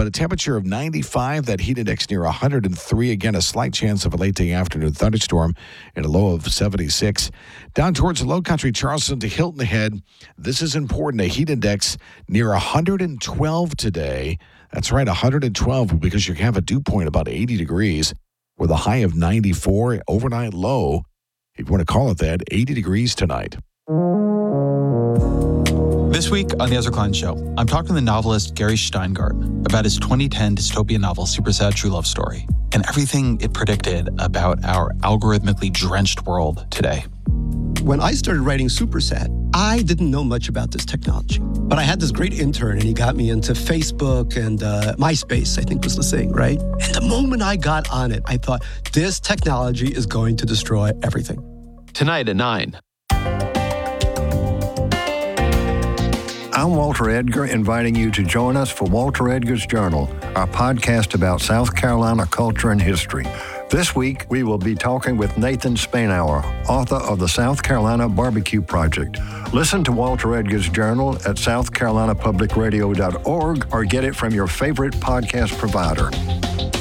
but a temperature of 95, that heat index near 103. Again, a slight chance of a late day afternoon thunderstorm and a low of 76. Down towards the low country, Charleston to Hilton Head. This is important. A heat index near 112 today. That's right, 112, because you have a dew point about 80 degrees with a high of 94. Overnight low, if you want to call it that, 80 degrees tonight. This week on The Ezra Klein Show, I'm talking to the novelist Gary Shteyngart about his 2010 dystopian novel, Super Sad True Love Story, and everything it predicted about our algorithmically drenched world today. When I started writing Super Sad, I didn't know much about this technology. But I had this great intern, and he got me into Facebook and MySpace, I think was the thing, right? And the moment I got on it, I thought, this technology is going to destroy everything. Tonight at 9. I'm Walter Edgar, inviting you to join us for Walter Edgar's Journal, our podcast about South Carolina culture and history. This week, we will be talking with Nathan Spainhour, author of the South Carolina Barbecue Project. Listen to Walter Edgar's Journal at southcarolinapublicradio.org or get it from your favorite podcast provider.